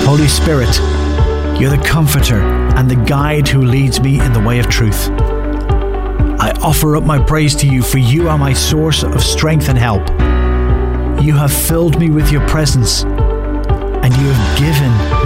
Holy Spirit, you're the comforter and the guide who leads me in the way of truth. I offer up my praise to you, for you are my source of strength and help. You have filled me with your presence, and you have given me